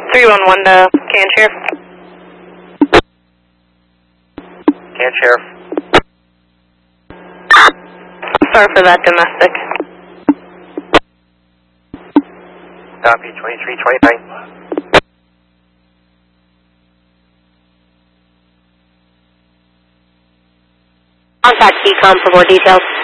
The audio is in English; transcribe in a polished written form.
311 to Can Sheriff. Can Sheriff. Sorry for that, domestic. Copy, 2329. Contact CCOM for more details.